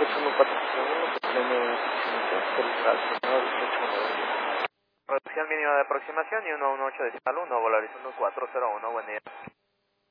Reducción mínima de aproximación y 118 decimal 1, Volarizando 401, buen día.